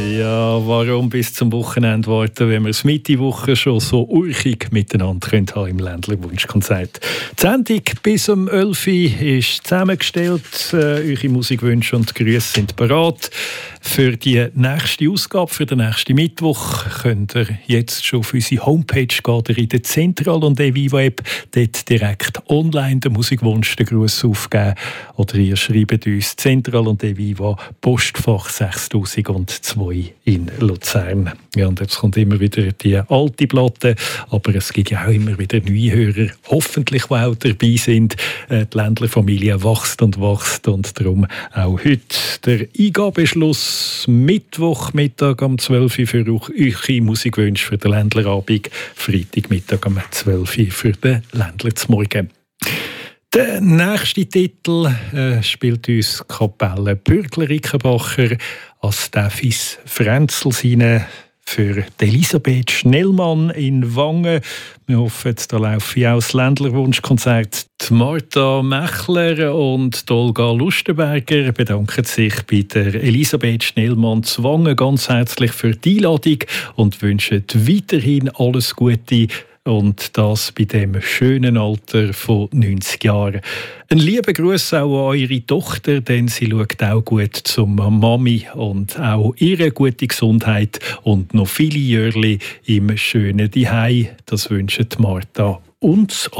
Ja, warum bis zum Wochenende warten, wenn wir es Mitte-Woche schon so urchig miteinander haben im Ländler Wunschkonzert? Die Sendung bis um 11 Uhr ist zusammengestellt. Eure Musikwünsche und Grüße sind bereit. Für die nächste Ausgabe, für den nächsten Mittwoch, könnt ihr jetzt schon auf unsere Homepage gehen, in der Zentral- und Eviva-App, dort direkt online den Musikwunsch, den Gruß aufgeben. Oder ihr schreibt uns Zentral und Eviva, Postfach 6002 in Luzern. Ja, und jetzt kommt immer wieder die alte Platte, aber es gibt ja auch immer wieder neue Hörer, hoffentlich, die auch dabei sind. Die Ländlerfamilie wächst und darum auch heute der Eingabeschluss Mittwochmittag am 12 Uhr für eure Musikwünsche für den Ländlerabend, Freitagmittag am 12 Uhr für den Ländler zum Morgen. Der nächste Titel spielt uns Kapelle Bürgler-Rickenbacher als Steffis Frenzel seine für Elisabeth Schnellmann in Wangen. Wir hoffen, da laufen auch das Ländlerwunschkonzert. Die Martha Mechler und die Olga Lustenberger bedanken sich bei der Elisabeth Schnellmann zu Wangen ganz herzlich für die Einladung und wünschen weiterhin alles Gute. Und das bei dem schönen Alter von 90 Jahren. Ein lieber Gruß auch an eure Tochter, denn sie schaut auch gut zum Mami und auch ihre gute Gesundheit und noch viele Jahre im schönen Zuhause. Das wünschen Martha uns.